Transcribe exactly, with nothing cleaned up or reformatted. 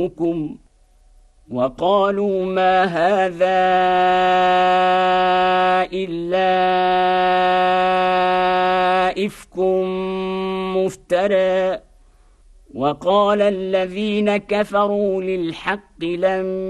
آباؤكم وقالوا ما هذا إلا إفك مفترى وقال الذين كفروا للحق لما